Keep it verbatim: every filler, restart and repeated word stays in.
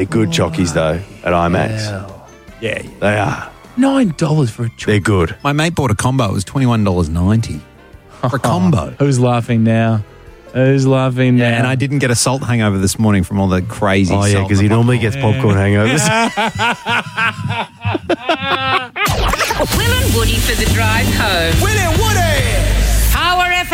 They're good chockies, though, at IMAX. Hell. Yeah, yeah. They are. Nine dollars for a chocolate. They're good. My mate bought a combo. It was twenty-one dollars ninety for a combo. Who's laughing now? Who's laughing now? Yeah, and I didn't get a salt hangover this morning from all the crazy Oh, yeah, salt because in he the normally popcorn. gets popcorn hangovers. Will and Woody for the drive home. Will and Woody.